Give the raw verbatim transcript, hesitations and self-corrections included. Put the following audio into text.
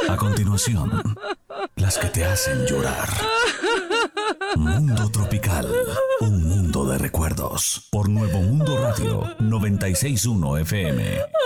A continuación, las que te hacen llorar. Mundo Tropical, un mundo de recuerdos. Por Nuevo Mundo Radio, noventa y seis punto uno F M.